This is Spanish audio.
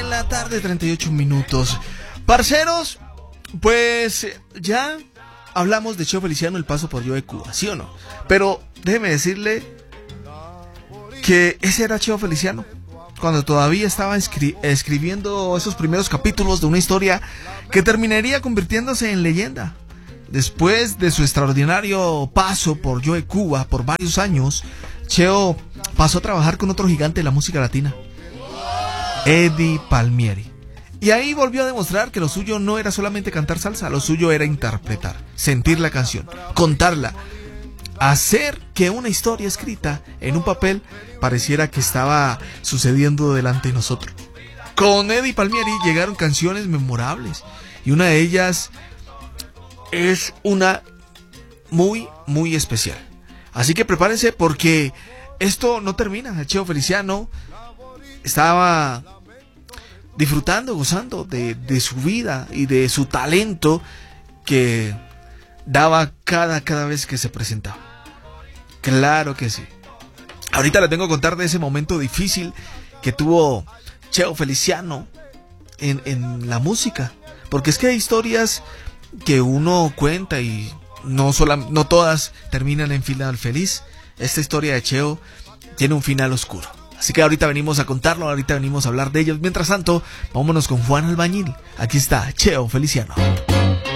la tarde, 38 minutos. Parceros, pues ya hablamos de Cheo Feliciano, el paso por Yo de Cuba, ¿sí o no? Pero déjeme decirle que ese era Cheo Feliciano, cuando todavía estaba escribiendo esos primeros capítulos de una historia que terminaría convirtiéndose en leyenda. Después de su extraordinario paso por Yo de Cuba por varios años, Cheo pasó a trabajar con otro gigante de la música latina, Eddie Palmieri. Y ahí volvió a demostrar que lo suyo no era solamente cantar salsa, lo suyo era interpretar, sentir la canción, contarla, hacer que una historia escrita en un papel pareciera que estaba sucediendo delante de nosotros. Con Eddie Palmieri llegaron canciones memorables y una de ellas es una muy, muy especial. Así que prepárense porque esto no termina. Cheo Feliciano estaba disfrutando, gozando de su vida y de su talento que daba cada vez que se presentaba. Claro que sí. Ahorita les vengo a contar de ese momento difícil que tuvo Cheo Feliciano en la música. Porque es que hay historias que uno cuenta y no todas terminan en final feliz. Esta historia de Cheo tiene un final oscuro. Así que ahorita venimos a contarlo, ahorita venimos a hablar de ellos. Mientras tanto, vámonos con Juan Albañil. Aquí está Cheo Feliciano.